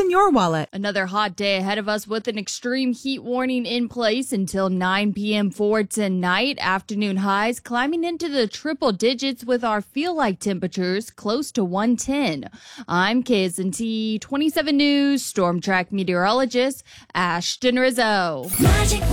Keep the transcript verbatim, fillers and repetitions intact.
in your wallet. Another hot day ahead of us with an extreme heat warning in place until nine p.m. for tonight. Afternoon highs climbing into the triple digits with our feel-like temperatures close to one ten. I'm K S N T twenty-seven News Storm Track meteorologist Ashton Rizzo. Magic